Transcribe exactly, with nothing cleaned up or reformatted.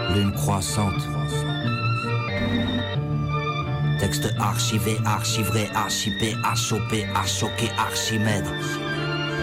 Lune croissante. Texte archivé, archivré, archipé, archopé, archoqué, Archimède.